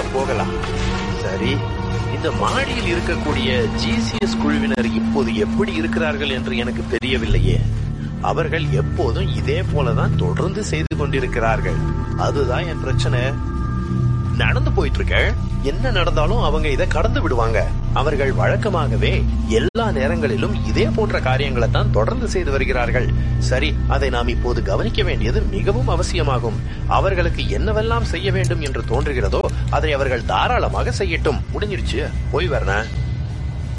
போகலாம். சரி, இந்த மாடியில் இருக்கக்கூடிய ஜிசிஎஸ் குழுவினர் இப்போது எப்படி இருக்கிறார்கள் என்று எனக்கு தெரியவில்லையே. அவர்கள் எப்போதும் இதே போலதான் தொடர்ந்து செய்து கொண்டிருக்கிறார்கள். அதுதான் என் பிரச்சனை. நடந்து போயிட்டு இருக்க, என்ன நடந்தாலும் அவங்க இதை கடந்து விடுவாங்க. அவர்கள் வழக்கமாகவே எல்லா நேரங்களிலும் இதே போன்ற காரியங்களை தான் தொடர்ந்து செய்து வருகிறார்கள். சரி, அதை நாம் இப்போது கவனிக்க வேண்டியது மிகவும் அவசியமாகும். அவர்களுக்கு என்னவெல்லாம் செய்ய வேண்டும் என்று தோன்றுகிறதோ அதை அவர்கள் தாராளமாக செய்யட்டும். முடிஞ்சிருச்சு, போய் வரேன்.